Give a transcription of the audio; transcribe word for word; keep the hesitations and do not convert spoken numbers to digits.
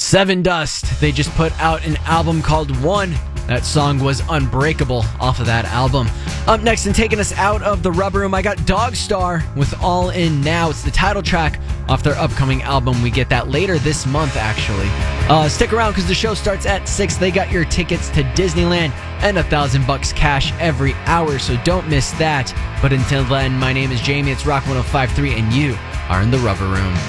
Seven Dust. They just put out an album called One. That song was Unbreakable off of that album. Up next and taking us out of the Rubber Room, I got Dogstar with All In Now. It's the title track off their upcoming album. We get that later this month, actually. Uh, stick around because the show starts at six. They got your tickets to Disneyland and a thousand bucks cash every hour, so don't miss that. But until then, my name is Jamie. It's Rock one oh five point three, and you are in the Rubber Room.